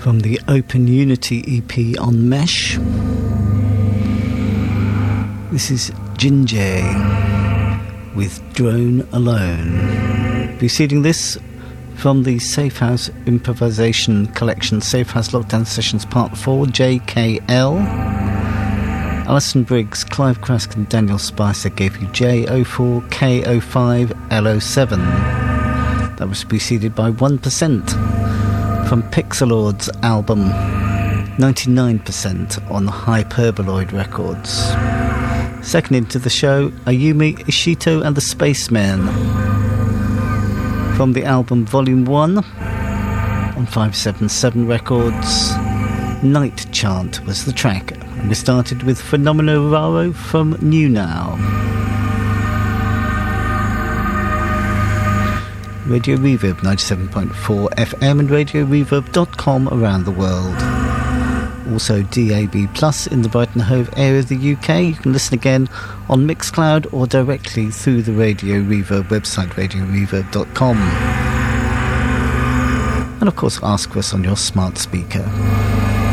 From the Open Unity EP on Mesh, this is Jinjay with Drone Alone. Preceding this, from the Safe House Improvisation Collection, Safe House Lockdown Sessions Part 4, JKL. Alison Briggs, Clive Crask and Daniel Spicer gave you J04, K05, L07. That was preceded by 1% from Pixelord's album 99% on Hyperboloid Records. Second into the show, Ayumi Ishito and the Spacemen from the album Volume 1 on 577 Records. Night Chant was the track, and we started with Phenomeno Raro from New Now. Radio Reverb 97.4 FM and RadioReverb.com around the world. Also DAB Plus in the Brighton Hove area of the UK. You can listen again on Mixcloud or directly through the Radio Reverb website, radioreverb.com. And of course ask for us on your smart speaker.